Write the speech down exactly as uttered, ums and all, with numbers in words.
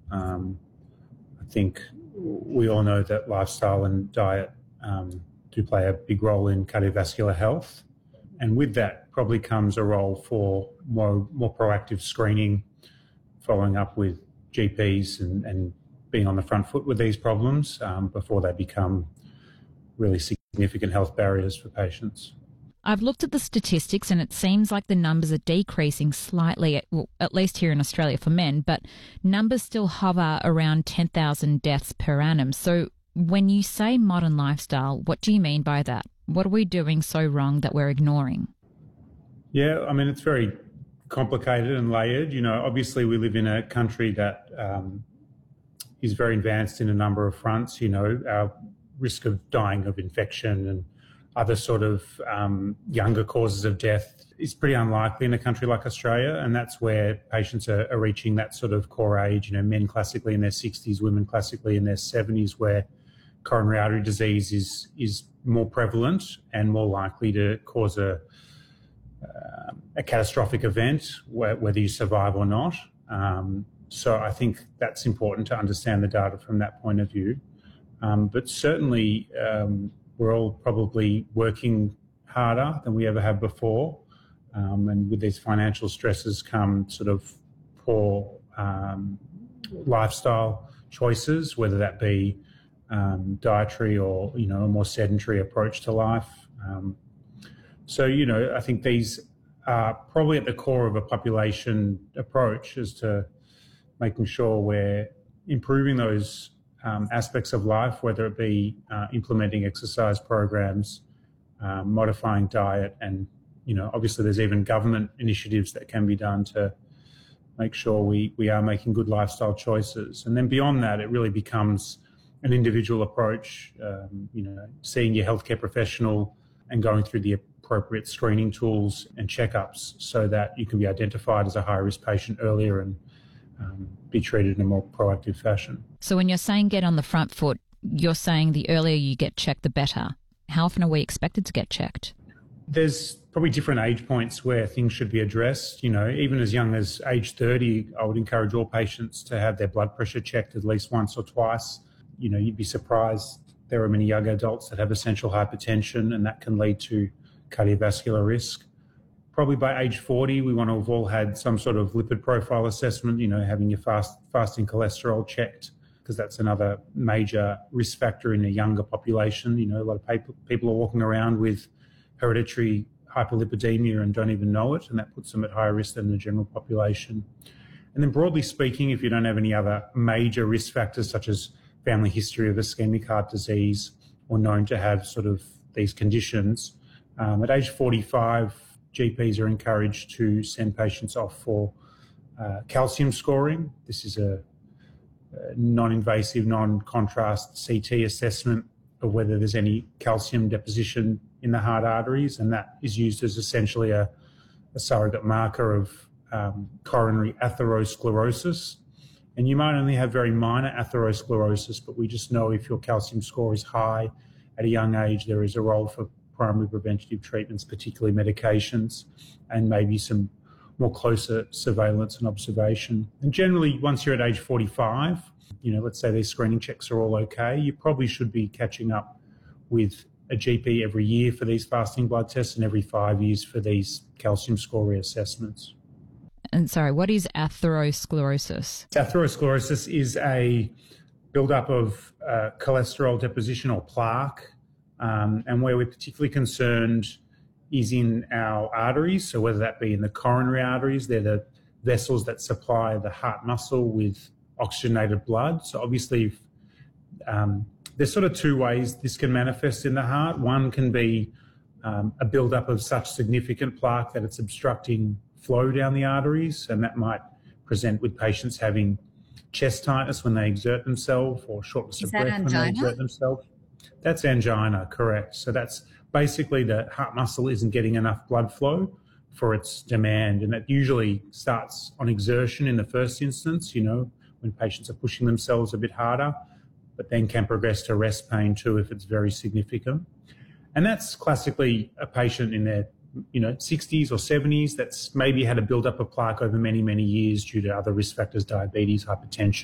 Um, I think we all know that lifestyle and diet um, do play a big role in cardiovascular health. And with that probably comes a role for more, more proactive screening, following up with G Ps and, and being on the front foot with these problems um, before they become really significant health barriers for patients. I've looked at the statistics and it seems like the numbers are decreasing slightly, at, well, at least here in Australia for men, but numbers still hover around ten thousand deaths per annum. So when you say modern lifestyle, what do you mean by that? What are we doing so wrong that we're ignoring? Yeah, I mean, it's very complicated and layered. You know, obviously we live in a country that um, is very advanced in a number of fronts. You know, our risk of dying of infection and other sort of um, younger causes of death is pretty unlikely in a country like Australia, and that's where patients are, are reaching that sort of core age, you know, men classically in their sixties, women classically in their seventies, where coronary artery disease is is more prevalent and more likely to cause a, uh, a catastrophic event, wh- whether you survive or not. Um, so I think that's important to understand the data from that point of view. Um, but certainly um, we're all probably working harder than we ever have before. Um, and with these financial stresses come sort of poor um, lifestyle choices, whether that be um, dietary or, you know, a more sedentary approach to life. Um, so, you know, I think these are probably at the core of a population approach as to making sure we're improving those um, aspects of life, whether it be uh, implementing exercise programs, uh, modifying diet, and, you know, obviously there's even government initiatives that can be done to make sure we, we are making good lifestyle choices. And then beyond that, it really becomes an individual approach, um, you know, seeing your healthcare professional and going through the appropriate screening tools and checkups so that you can be identified as a high-risk patient earlier and um, be treated in a more proactive fashion. So when you're saying get on the front foot, you're saying the earlier you get checked, the better. How often are we expected to get checked? There's probably different age points where things should be addressed. You know, even as young as age thirty, I would encourage all patients to have their blood pressure checked at least once or twice. You know, you'd be surprised. There are many young adults that have essential hypertension, and that can lead to cardiovascular risk. Probably by age forty, we want to have all had some sort of lipid profile assessment, you know, having your fast, fasting cholesterol checked, because that's another major risk factor in a younger population. You know, a lot of people, people are walking around with hereditary hyperlipidemia and don't even know it, and that puts them at higher risk than the general population. And then broadly speaking, if you don't have any other major risk factors such as family history of ischemic heart disease or known to have sort of these conditions, um, at age forty-five, G Ps are encouraged to send patients off for uh, calcium scoring. This is a, a non-invasive, non-contrast C T assessment of whether there's any calcium deposition in the heart arteries, and that is used as essentially a, a surrogate marker of um, coronary atherosclerosis. And you might only have very minor atherosclerosis, but we just know if your calcium score is high at a young age, there is a role for primary preventative treatments, particularly medications, and maybe some more closer surveillance and observation. And generally, once you're at age forty-five, you know, let's say these screening checks are all okay, you probably should be catching up with a G P every year for these fasting blood tests and every five years for these calcium score reassessments. And sorry, what is atherosclerosis? Atherosclerosis is a buildup of uh, cholesterol deposition or plaque, um, and where we're particularly concerned is in our arteries. So whether that be in the coronary arteries, they're the vessels that supply the heart muscle with oxygenated blood. So obviously, if, um, there's sort of two ways this can manifest in the heart. One can be um, a buildup of such significant plaque that it's obstructing flow down the arteries, and that might present with patients having chest tightness when they exert themselves or shortness of breath when they exert themselves. That's angina, correct. So that's basically the heart muscle isn't getting enough blood flow for its demand, and that usually starts on exertion in the first instance, you know, when patients are pushing themselves a bit harder, but then can progress to rest pain too if it's very significant. And that's classically a patient in their, you know, sixties or seventies that's maybe had a build-up of plaque over many, many years due to other risk factors, diabetes, hypertension.